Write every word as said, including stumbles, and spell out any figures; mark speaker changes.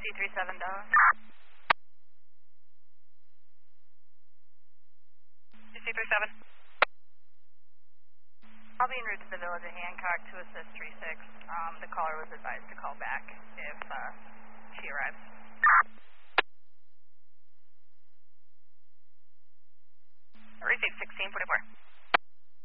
Speaker 1: three seven down. C three seven. I'll be en route to the village of Hancock to assist three six. Um, the caller was advised to call back if uh, she arrives.
Speaker 2: Receive sixteen forty-four.